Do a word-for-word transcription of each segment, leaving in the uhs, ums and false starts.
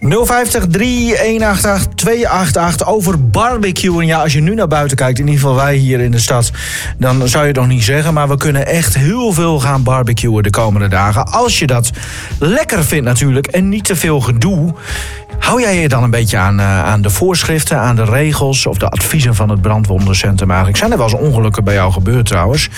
nul vijftig, drie een acht acht, twee acht acht over barbecue. En ja, als je nu naar buiten kijkt, in ieder geval wij hier in de stad, dan zou je het nog niet zeggen, maar we kunnen echt heel veel gaan barbecuen de komende dagen. Als je dat lekker vindt natuurlijk en niet te veel gedoe, hou jij je dan een beetje aan, uh, aan de voorschriften, aan de regels of de adviezen van het brandwondencentrum eigenlijk? Zijn er wel eens ongelukken bij jou gebeurd trouwens?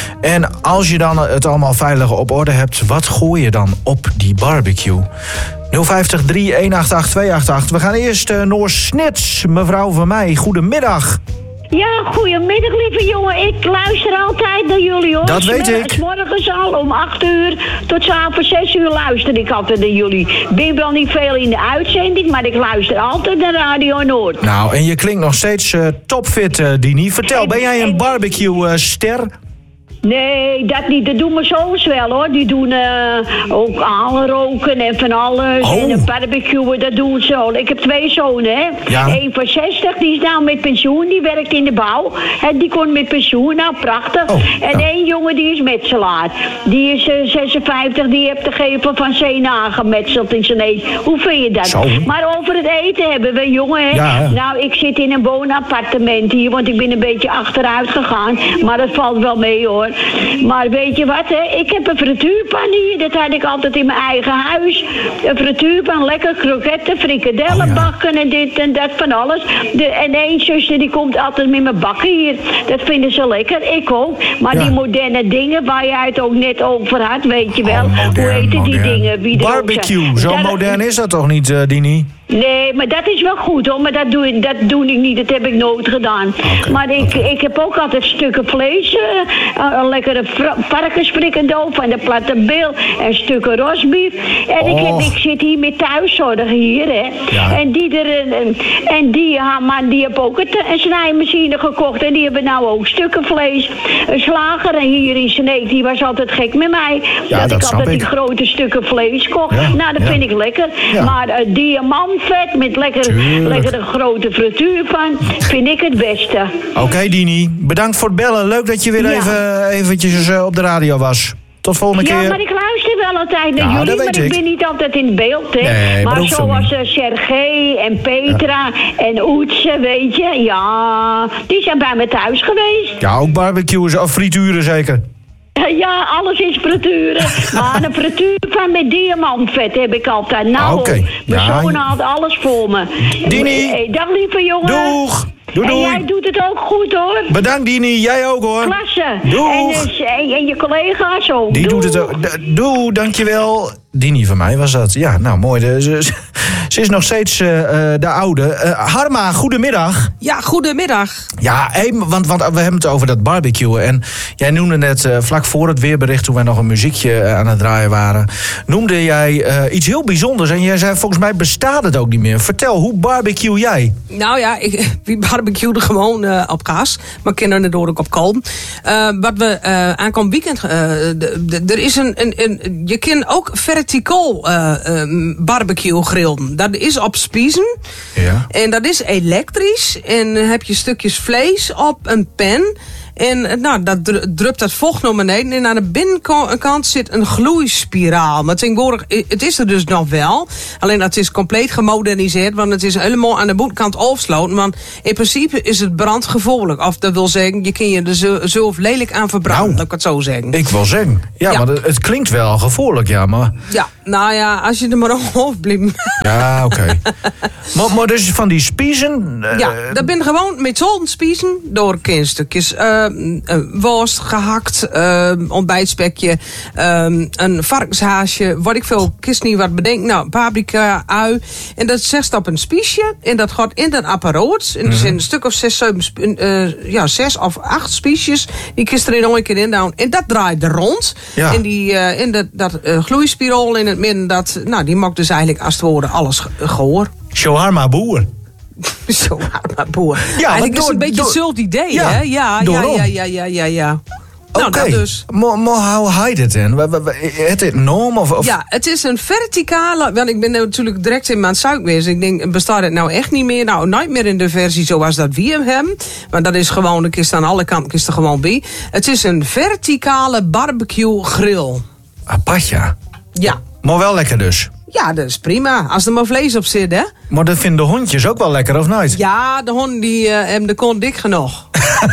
En als je dan het allemaal veilig op orde hebt, wat gooi je dan op die barbecue? nul vijftig, drie een acht acht, twee acht acht. We gaan eerst uh, Noor Snits, mevrouw van mij. Goedemiddag. Ja, goedemiddag lieve jongen. Ik luister altijd naar jullie hoor. Dat weet ik. 's morgens al om acht uur tot 's avonds zes uur luister ik altijd naar jullie. Ik ben wel niet veel in de uitzending, maar ik luister altijd naar Radio Noord. Nou, en je klinkt nog steeds uh, topfit, uh, Dini. Vertel, ben jij een barbecue-ster? Uh, Nee, dat niet. Dat doen mijn zoons wel hoor. Die doen uh, ook aanroken en van alles. Oh. En een barbecue, dat doen ze al. Ik heb twee zonen, hè. Ja. Eén van zestig, die is nou met pensioen. Die werkt in de bouw. En die komt met pensioen. Nou, prachtig. Oh, en ja. één jongen, die is metselaar. Die is uh, zesenvijftig, die heeft de gevel van Sena gemetseld in zijn eten. Hoe vind je dat? Zo. Maar over het eten hebben we, jongen, hè. Ja. Nou, ik zit in een woonappartement hier, want ik ben een beetje achteruit gegaan. Maar dat valt wel mee, hoor. Maar weet je wat, hè? Ik heb een frituurpan hier. Dat had ik altijd in mijn eigen huis. Een frituurpan, lekker kroketten, frikadellen Oh, ja. bakken en dit en dat van alles. De, en één zusje die komt altijd met mijn bakken hier. Dat vinden ze lekker, ik ook. Maar Ja. die moderne dingen waar jij het ook net over had, weet je wel. Oh, modern, Hoe heten die modern. dingen? Wie er ook Barbecue, zijn. zo Dat- modern is dat toch niet, uh, Dini? Nee, maar dat is wel goed hoor, maar dat doe, ik, dat doe ik niet, dat heb ik nooit gedaan. Okay, maar ik, okay. ik heb ook altijd stukken vlees, uh, een lekkere varkensfrikandel van de platte bil en stukken rosbief. En ik, heb, Oh. ik zit hier met thuiszorg hier, hè. Ja. En die, er, en, en die ja, man, die heb ook het, een snijmachine gekocht en die hebben nou ook stukken vlees. Een slager hier in Sneek, die was altijd gek met mij. Ja, dat, dat ik snap altijd ik. die grote stukken vlees kocht. Ja, Nou, dat ja. vind ik lekker. Ja. Maar uh, diamantvet met lekkere, Tuurlijk. lekkere grote frituur van, vind ik het beste. Oké, okay, Dini. Bedankt voor het bellen. Leuk dat je weer Ja. even eventjes uh, op de radio was. Tot volgende Ja, keer. maar ik luister wel altijd naar Ja, jullie, dat weet maar ik ik. ben niet altijd in beeld, hè. Nee, maar maar hoeft ook zoals niet. uh, Sergej en Petra en Oetse, weet je, ja, die zijn bij me thuis geweest. Ja, ook barbecues of frituren zeker. Ja, alles is frituren. Maar een frituur van met diamantvet heb ik altijd. Nou, Ah, oké. mijn Ja, zoon je- had alles voor me. Dini. Hey, dag lieve jongen. Doeg. Doei, En doei. jij doet het ook goed hoor. Bedankt, Dini. Jij ook, hoor. Klasse. Doeg. En, dus, en, en je collega's ook. Die Doeg. doet het ook. D- Doe, dankjewel. Dini van mij was dat. Ja, nou mooi. De- Ze, ze is nog steeds uh, uh, de oude. Uh, Harma, goedemiddag. Ja, goedemiddag. Ja, hey, want, want we hebben het over dat barbecuen. En jij noemde net uh, vlak voor het weerbericht, toen wij nog een muziekje uh, aan het draaien waren, noemde jij uh, iets heel bijzonders. En jij zei, volgens mij bestaat het ook niet meer. Vertel, hoe barbecue jij? Nou ja, ik, we barbecueden gewoon uh, op kaas. Maar kinderen door ook op kool. Uh, wat we uh, aankomend weekend... Uh, de, de, er is een, een, een... Je kan ook verticaal uh, um, barbecue grillen. Dat is op spiezen. Ja. En dat is elektrisch. En dan heb je stukjes vlees op een pen. En nou, dat drupt dat vocht naar beneden. En aan de binnenkant zit een gloeispiraal. Maar tegenwoordig, het is er dus nog wel. Alleen dat is compleet gemoderniseerd. Want het is helemaal aan de boetenkant afgesloten. Want in principe is het brandgevaarlijk. Of dat wil zeggen, je kan je er zelf lelijk aan verbranden. Nou, dat ik het zo zeggen. Ik wil zeggen. Ja, Ja. maar het, het klinkt wel gevaarlijk, ja, maar... Ja, nou ja, als je er maar op blijft. Ja, oké. Okay. maar, maar dus van die spiezen... Uh, Ja, dat ben gewoon met zo'n spiezen door kindstukjes. Uh, uh, worst, gehakt, uh, ontbijtspekje, uh, een varkenshaasje, wat ik veel, kist niet wat bedenkt. Nou, paprika, ui. En dat zet op een spiesje. En dat gaat in dat apparaat. En er zijn een stuk of zes, zeven, sp- uh, ja, zes of acht spiesjes. Die kist er in een keer in down. En dat draait er rond. Ja. En die, uh, in dat, dat uh, gloeispiraal in het midden, dat, nou, die maakt dus eigenlijk als het ware alles ge- gehoor. Shawarma boer. Zo, maar boer. Ja, Eigenlijk maar is door- het een beetje door- hetzelfde idee, Ja, hè? Ja, ja, daarom. ja, ja, ja, ja, ja. Nou, Oké, dat dus. maar maar hoe heet het dan? Wa- wa- wa- Het is norm of... of... Ja, het is een verticale... Want ik ben natuurlijk direct in mijn suik geweest. Ik denk, bestaat het nou echt niet meer? Nou, nooit meer in de versie zoals dat we hem hebben. Maar dat is gewoon, de kist aan alle kanten kist er gewoon bij. Het is een verticale barbecue grill. Apart, ja. Ja. Maar wel lekker dus. Ja, dat is prima. Als er maar vlees op zit, hè? Maar dat vinden de hondjes ook wel lekker, of niet? Ja, de hond die uh, hebben de kont dik genoeg.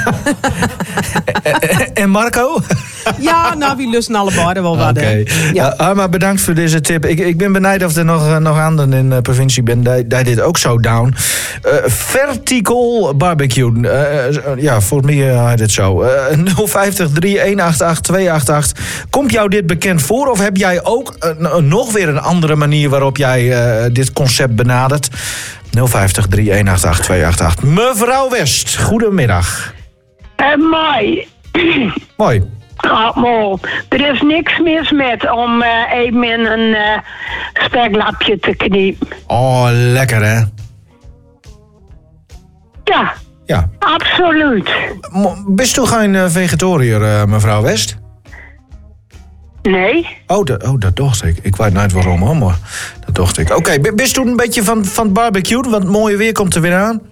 En Marco? Ja, nou, wie lusten allebei wel wat. Oké. Okay. Ja. Uh, Harma, bedankt voor deze tip. Ik, ik ben benieuwd of er nog, uh, nog anderen in de provincie zijn die, die dit ook zo down. Uh, vertical barbecue. Uh, uh, ja, volgens mij uh, het zo. Uh, nul vijftig drie een acht acht twee acht acht. Komt jou dit bekend voor? Of heb jij ook uh, nog weer een andere manier waarop jij uh, dit concept benadert? nul vijftig drie een acht acht twee acht acht. Mevrouw West, goedemiddag. Uh, mooi. Mooi. Oh, mooi. Er is niks mis met om uh, even in een uh, speklapje te kniepen. Oh, lekker hè? Ja. Ja. Absoluut. Bist u geen uh, vegetariër, uh, mevrouw West? Nee. Oh, dat, oh, dat dacht ik. Ik weet niet waarom, hoor, maar dat dacht ik. Oké, okay, bist u een beetje van, van barbecue? Want het mooie weer komt er weer aan.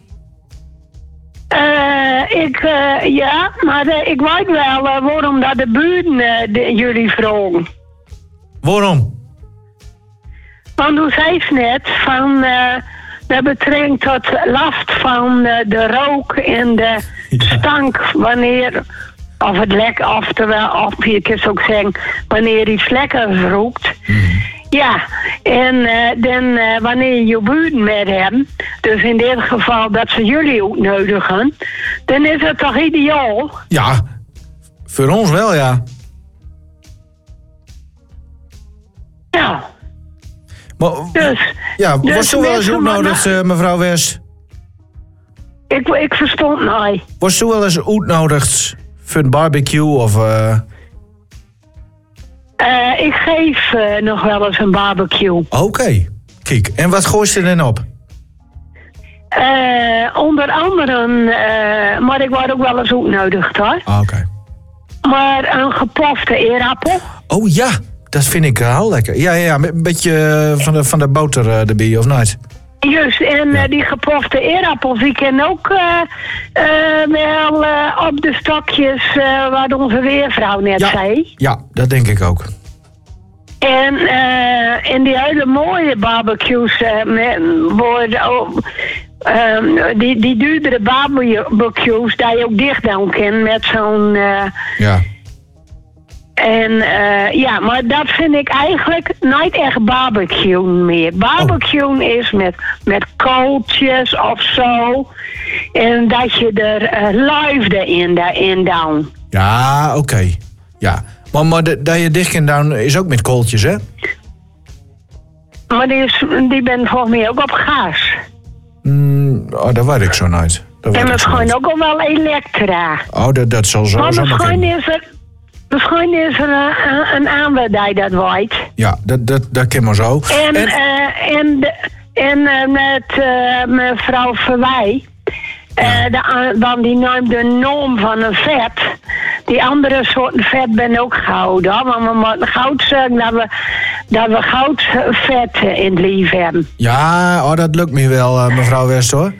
Uh, ik, uh, ja, maar uh, ik weet wel uh, waarom dat de buurten uh, de, jullie vroegen. Waarom? Want u zei net van, uh, dat betrekking tot last van uh, de rook en de ja. stank wanneer, of het lek, oftewel, of je kunt ook zeggen, wanneer iets lekker roekt. Mm. Ja, en uh, dan uh, wanneer je je buurten met hebben, dus in dit geval dat ze jullie uitnodigen, dan is het toch ideaal? Ja, voor ons wel, ja. Ja. Maar, dus, ja, dus was toen wel eens uitnodigd, uh, mevrouw West? Ik, ik verstond mij. Was toen wel eens uitnodigd voor een barbecue of... Uh... Uh, ik geef uh, nog wel eens een barbecue. Oké, okay. Kijk. En wat gooit je er dan op? Uh, onder andere, uh, maar ik word ook wel eens uitgenodigd hoor. Oké. Okay. Maar een gepofte eerappel. Oh ja, dat vind ik heel lekker. Ja, ja, ja, een beetje van de, van de boter uh, erbij, of niet? Juist, en ja. uh, die gepofte eerappels, die kennen ook uh, uh, wel uh, op de stokjes uh, wat onze weervrouw net ja. zei. Ja, dat denk ik ook. En, uh, en die hele mooie barbecues uh, met, worden ook, uh, die, die duurdere barbecues die je ook dicht dan kent met zo'n... Uh, ja. En uh, ja, maar dat vind ik eigenlijk niet echt barbecue meer. Barbecue oh. is met, met kooltjes of zo. En dat je er uh, live erin in down. Ja, oké. Okay. Ja. Maar, maar de, dat je dicht in down is ook met kooltjes, hè? Maar die, is, die ben volgens mij ook op gas. Mm, oh, dat weet ik zo nooit. Dat en misschien ook al wel elektra. Oh, dat, dat zal zo maar zo misschien is er... Misschien is er een, een aanwet die dat weet. Ja, dat, dat, dat ken maar zo. En, en, uh, en, de, en uh, met uh, mevrouw Verwij, uh, ja. dan die neemt de norm van een vet. Die andere soorten vet ben ook gehouden. Hoor. Want we moeten goud zeggen dat we, dat we goudvet in het lief hebben. Ja, oh, dat lukt me wel, uh, mevrouw West, hoor.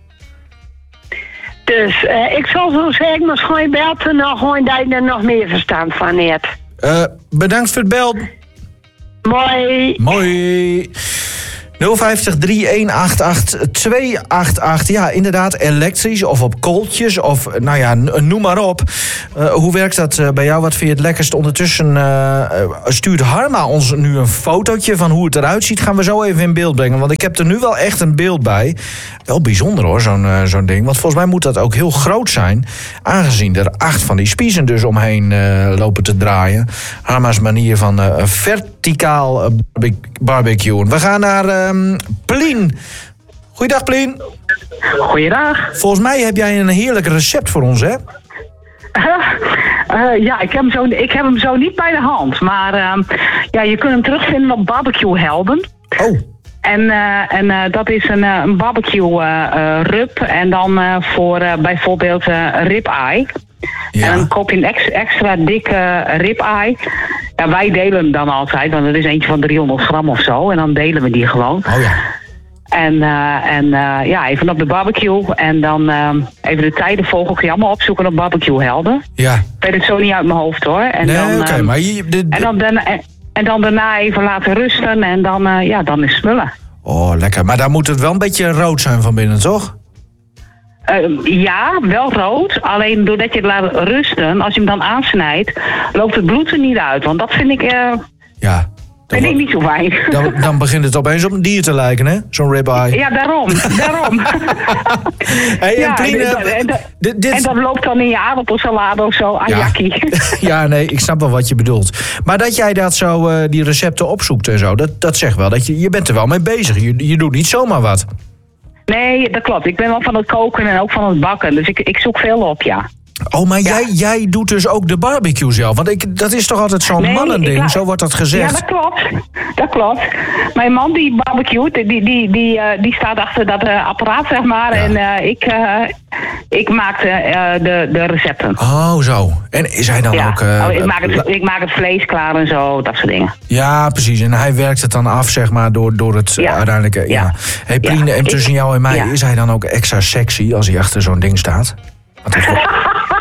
Dus uh, ik zal zo zeggen, misschien belt er nog gewoon dat je er nog meer verstand van hebt. Uh, bedankt voor het bel. Mooi. Mooi. nul vijftig drie een acht acht twee acht acht. Ja, inderdaad, elektrisch of op kooltjes of nou ja, noem maar op. Uh, hoe werkt dat uh, bij jou? Wat vind je het lekkerst? Ondertussen uh, stuurt Harma ons nu een fotootje van hoe het eruit ziet. Gaan we zo even in beeld brengen, want ik heb er nu wel echt een beeld bij. Wel bijzonder hoor, zo'n, uh, zo'n ding. Want volgens mij moet dat ook heel groot zijn. Aangezien er acht van die spiezen dus omheen uh, lopen te draaien. Harma's manier van uh, verticaal uh, barbecuen. We gaan naar... Um, Plien. Goeiedag, Plien. Goeiedag. Volgens mij heb jij een heerlijk recept voor ons, hè? Uh, uh, ja, ik heb, hem zo, ik heb hem zo niet bij de hand. Maar uh, ja, je kunt hem terugvinden op Barbecue Helden. Oh. En, uh, en uh, dat is een, uh, een barbecue uh, uh, rub. En dan uh, voor uh, bijvoorbeeld uh, rib-eye. Ja. En dan koop je een ex, extra dikke rib-eye. Ja, wij delen hem dan altijd, want het is eentje van driehonderd gram of zo. En dan delen we die gewoon. Oh ja. En, uh, en uh, ja, even op de barbecue. En dan uh, even de tijden volgen. Kun je allemaal opzoeken op Barbecue Helden. Ja. Ik weet het zo niet uit mijn hoofd hoor. En nee, dan, oké. Okay, um, maar je... De, de... En dan... dan en, En dan daarna even laten rusten en dan, uh, ja, dan is smullen. Oh, lekker. Maar daar moet het wel een beetje rood zijn van binnen, toch? Uh, ja, wel rood. Alleen doordat je het laat rusten, als je hem dan aansnijdt, loopt het bloed er niet uit. Want dat vind ik, uh, ja, vind ik niet zo fijn. Dan, dan begint het opeens op een dier te lijken, hè? Zo'n ribeye. Ja, daarom. daarom. Hey, ja, Plien, en, en, en, dit, dit... en dat loopt dan in je aardappelsalade of zo, ayaki. Ja. ja, nee, ik snap wel wat je bedoelt. Maar dat jij dat zo, uh, die recepten opzoekt en zo, dat, dat zegt wel dat je, je bent er wel mee bezig. Je, je doet niet zomaar wat. Nee, dat klopt. Ik ben wel van het koken en ook van het bakken. Dus ik, ik zoek veel op, ja. Oh, maar ja. jij, jij doet dus ook de barbecue zelf? Want ik, dat is toch altijd zo'n nee, mannending? La- zo wordt dat gezegd. Ja, dat klopt. Dat klopt. Mijn man die barbecue, die, die, die, die, uh, die staat achter dat uh, apparaat, zeg maar. Ja. En uh, ik, uh, ik maak de, uh, de, de recepten. Oh, zo. En is hij dan ja. ook... Uh, oh, ik, maak het, la- ik maak het vlees klaar en zo, dat soort dingen. Ja, precies. En hij werkt het dan af, zeg maar, door, door het ja. uh, uiteindelijke... Ja. Ja. Hey, Plien, ja. en tussen ik, jou en mij, ja. is hij dan ook extra sexy als hij achter zo'n ding staat? Wat is dat?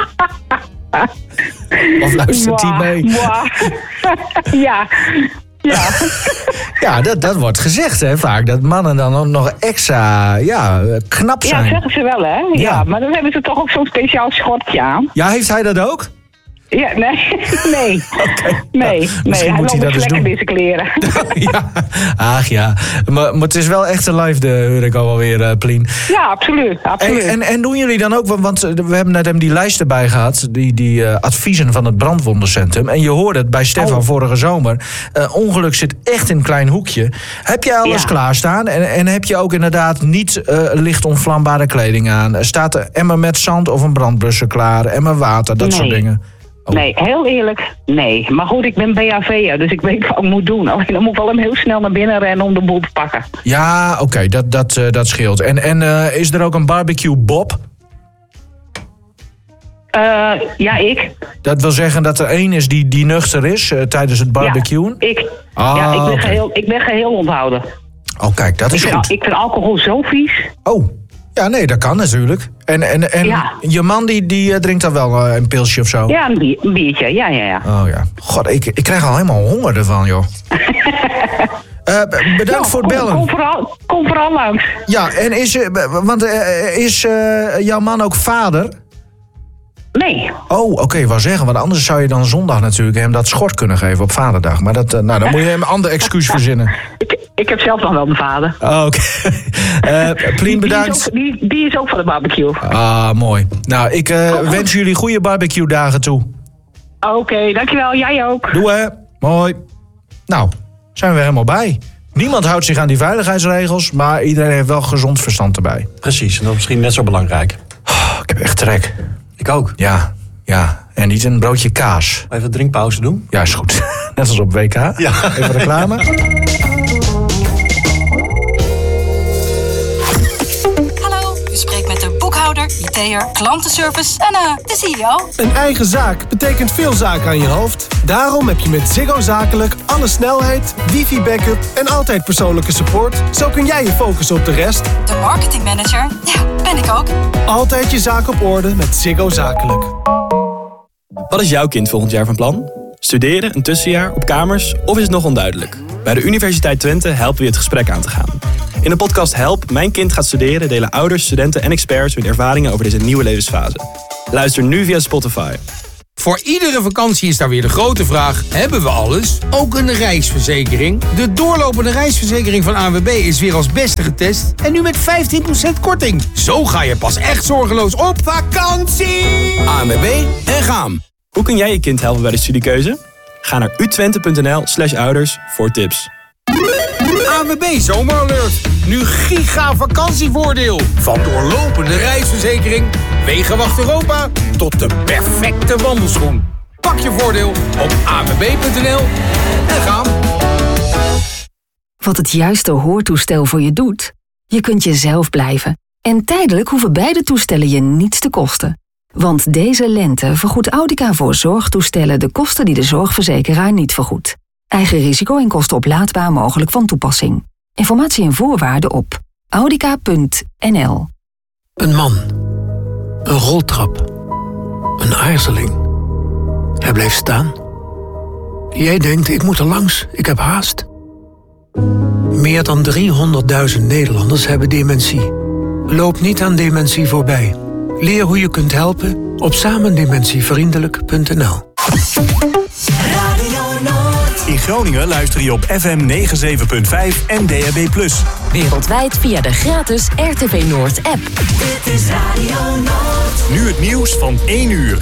Of luistert hij mee? ja. Ja, ja dat, dat wordt gezegd, hè, vaak. Dat mannen dan ook nog extra ja, knap zijn. Ja, zeggen ze wel, hè? Ja. ja, maar dan hebben ze toch ook zo'n speciaal schortje aan. Ja, heeft hij dat ook? Ja, nee. Nee. Okay. Nee, ja, nee. Hij moet hij dat lekker deze kleren. ja, ach ja. Maar, maar het is wel echt een live, de hoor ik al alweer, uh, Plien. Ja, absoluut. absoluut. En, en, en doen jullie dan ook, want we hebben net hem die lijst erbij gehad, die, die uh, adviezen van het brandwondencentrum. En je hoorde het bij Stefan oh. vorige zomer. Uh, ongeluk zit echt in een klein hoekje. Heb jij alles ja. klaarstaan? En, en heb je ook inderdaad niet uh, licht onvlambare kleding aan? Staat er emmer met zand of een brandblusser klaar? Emmer water, dat nee. soort dingen? Oh. Nee, heel eerlijk, nee. Maar goed, ik ben B H V'er, dus ik weet wat ik moet doen. Alleen dan moet ik wel hem heel snel naar binnen rennen om de boel te pakken. Ja, oké, okay, dat, dat, uh, dat scheelt. En, en uh, is er ook een barbecue Bob? Uh, ja, ik. Dat wil zeggen dat er één is die, die nuchter is uh, tijdens het barbecuen? Ja, ik. Ah, ja, ik ben, okay. geheel, ik ben geheel onthouden. Oh, kijk, dat is ik goed. Vind, ik vind alcohol zo vies. Oh, ja, nee, dat kan natuurlijk. En, en, en ja. je man die, die uh, drinkt dan wel uh, een pilsje of zo? Ja, een, bier, een biertje, ja, ja, ja. Oh ja. God, ik, ik krijg al helemaal honger ervan, joh. uh, bedankt nou, voor het bellen. Kom, kom, vooral, kom vooral langs. Ja, en is, uh, want, uh, is uh, jouw man ook vader? Nee. Oh, oké, okay, wou zeggen. Want anders zou je dan zondag natuurlijk hem dat schort kunnen geven op vaderdag. Maar dat, uh, nou, dan moet je hem een ander excuus verzinnen. Ik, ik heb zelf nog wel een vader. Oh, oké. Okay. Uh, Plien, bedankt. Die is, ook, die, die is ook van de barbecue. Ah, mooi. Nou, ik uh, oh, wens jullie goede barbecue dagen toe. Oké, okay, dankjewel. Jij ook. Doe hè. Mooi. Nou, zijn we er helemaal bij. Niemand houdt zich aan die veiligheidsregels, maar iedereen heeft wel gezond verstand erbij. Precies, en dat is misschien net zo belangrijk. Oh, ik heb echt trek. Ik ook. Ja, ja. En niet een broodje kaas. Even een drinkpauze doen? Ja, is goed. Net als op W K. Ja. Even reclame. Hallo, u spreekt met de boekhouder, I T'er, klantenservice en uh, de C E O. Een eigen zaak betekent veel zaken aan je hoofd. Daarom heb je met Ziggo Zakelijk alle snelheid, wifi-backup en altijd persoonlijke support. Zo kun jij je focussen op de rest. De marketingmanager? Ja, ben ik ook. Altijd je zaak op orde met Ziggo Zakelijk. Wat is jouw kind volgend jaar van plan? Studeren, een tussenjaar, op kamers of is het nog onduidelijk? Bij de Universiteit Twente helpen we je het gesprek aan te gaan. In de podcast Help, mijn kind gaat studeren delen ouders, studenten en experts hun ervaringen over deze nieuwe levensfase. Luister nu via Spotify. Voor iedere vakantie is daar weer de grote vraag, hebben we alles? Ook een reisverzekering? De doorlopende reisverzekering van A N W B is weer als beste getest en nu met vijftien procent korting. Zo ga je pas echt zorgeloos op vakantie! A N W B en gaan. Hoe kun jij je kind helpen bij de studiekeuze? Ga naar utwente.nl slash ouders voor tips. A N W B Zomeralert. Nu giga vakantievoordeel. Van doorlopende reisverzekering, Wegenwacht Europa tot de perfecte wandelschoen. Pak je voordeel op a n w b punt n l en gaan. Wat het juiste hoortoestel voor je doet? Je kunt jezelf blijven. En tijdelijk hoeven beide toestellen je niets te kosten. Want deze lente vergoedt Audica voor zorgtoestellen de kosten die de zorgverzekeraar niet vergoedt. Eigen risico en kosten oplaadbaar mogelijk van toepassing. Informatie en voorwaarden op audica punt n l. Een man. Een roltrap. Een aarzeling. Hij bleef staan. Jij denkt, ik moet er langs, ik heb haast. Meer dan driehonderdduizend Nederlanders hebben dementie. Loop niet aan dementie voorbij. Leer hoe je kunt helpen op samendementievriendelijk punt n l. In Groningen luister je op F M negenenzeventig punt vijf en D A B plus. Wereldwijd via de gratis R T V Noord app. Dit is Radio Noord. Nu het nieuws van één uur.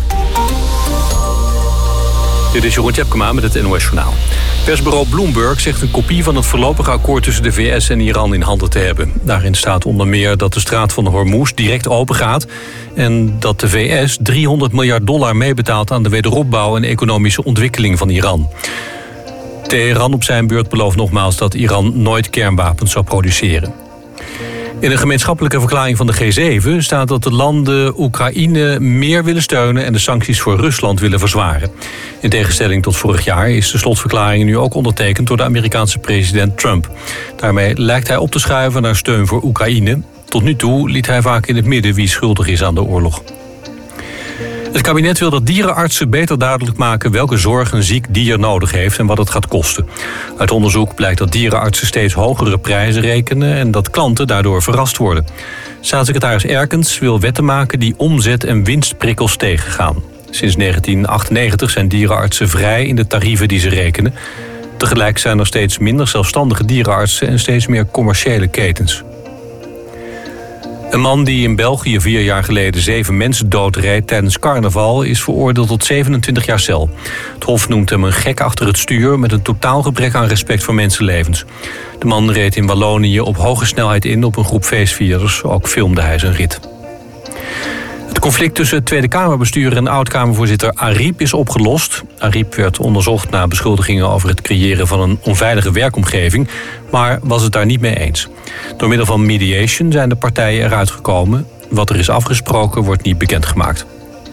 Dit is Jeroen Tjepkema met het N O S Journaal. Persbureau Bloomberg zegt een kopie van het voorlopige akkoord tussen de V S en Iran in handen te hebben. Daarin staat onder meer dat de straat van Hormuz direct open gaat en dat de V S driehonderd miljard dollar meebetaalt aan de wederopbouw en economische ontwikkeling van Iran. Teheran op zijn beurt belooft nogmaals dat Iran nooit kernwapens zou produceren. In een gemeenschappelijke verklaring van de G zeven staat dat de landen Oekraïne meer willen steunen en de sancties voor Rusland willen verzwaren. In tegenstelling tot vorig jaar is de slotverklaring nu ook ondertekend door de Amerikaanse president Trump. Daarmee lijkt hij op te schuiven naar steun voor Oekraïne. Tot nu toe liet hij vaak in het midden wie schuldig is aan de oorlog. Het kabinet wil dat dierenartsen beter duidelijk maken welke zorg een ziek dier nodig heeft en wat het gaat kosten. Uit onderzoek blijkt dat dierenartsen steeds hogere prijzen rekenen en dat klanten daardoor verrast worden. Staatssecretaris Erkens wil wetten maken die omzet- en winstprikkels tegengaan. Sinds negentien achtennegentig zijn dierenartsen vrij in de tarieven die ze rekenen. Tegelijk zijn er steeds minder zelfstandige dierenartsen en steeds meer commerciële ketens. Een man die in België vier jaar geleden zeven mensen doodreed tijdens carnaval is veroordeeld tot zevenentwintig jaar cel. Het Hof noemt hem een gek achter het stuur met een totaal gebrek aan respect voor mensenlevens. De man reed in Wallonië op hoge snelheid in op een groep feestvierders. Ook filmde hij zijn rit. Het conflict tussen het Tweede Kamerbestuur en oud-Kamervoorzitter Ariep is opgelost. Ariep werd onderzocht na beschuldigingen over het creëren van een onveilige werkomgeving, maar was het daar niet mee eens. Door middel van mediation zijn de partijen eruit gekomen. Wat er is afgesproken wordt niet bekendgemaakt.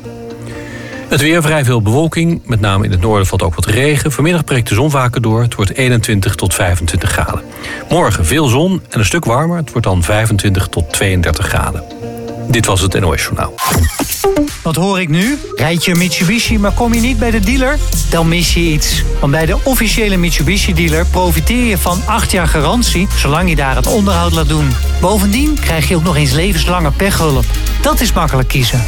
Het weer, vrij veel bewolking, met name in het noorden valt ook wat regen. Vanmiddag breekt de zon vaker door, het wordt eenentwintig tot vijfentwintig graden. Morgen veel zon en een stuk warmer, het wordt dan vijfentwintig tot tweeëndertig graden. Dit was het N O S Journaal. Wat hoor ik nu? Rijd je een Mitsubishi, maar kom je niet bij de dealer? Dan mis je iets. Want bij de officiële Mitsubishi-dealer profiteer je van acht jaar garantie, zolang je daar het onderhoud laat doen. Bovendien krijg je ook nog eens levenslange pechhulp. Dat is makkelijk kiezen.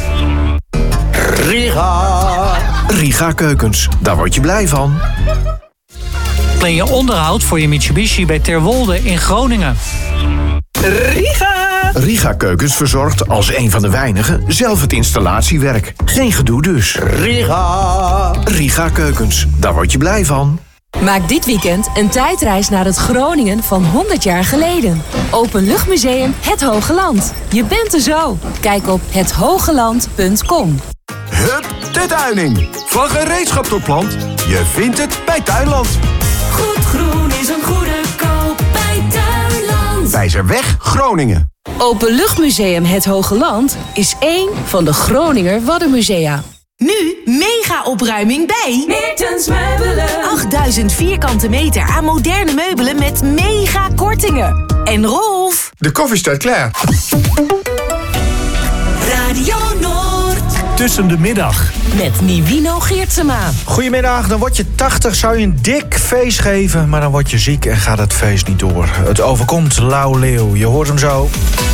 Riga. Riga Keukens, daar word je blij van. Plan je onderhoud voor je Mitsubishi bij Terwolde in Groningen. Riga. Riga Keukens verzorgt als een van de weinigen zelf het installatiewerk. Geen gedoe dus. Riga. Riga Keukens, daar word je blij van. Maak dit weekend een tijdreis naar het Groningen van honderd jaar geleden. Openluchtmuseum Het Hoge Land. Je bent er zo. Kijk op het hogeland punt com. Hup, de tuining. Van gereedschap tot plant. Je vindt het bij Tuinland. Goed groen is een goede koop bij Tuinland. Wijzerweg, Groningen. Openluchtmuseum Het Hoge Land is één van de Groninger Waddenmusea. Nu mega opruiming bij Meertens Meubelen. achtduizend vierkante meter aan moderne meubelen met mega kortingen. En Rolf. De koffie staat klaar. Radio Noord. Tussen de middag. Met Nivino Geertsema. Goedemiddag, dan word je tachtig, zou je een dik feest geven, maar dan word je ziek en gaat het feest niet door. Het overkomt Lau Leeuw, je hoort hem zo.